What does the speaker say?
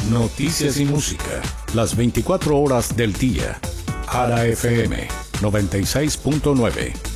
Noticias y música, las 24 horas del día. ARA FM 96.9.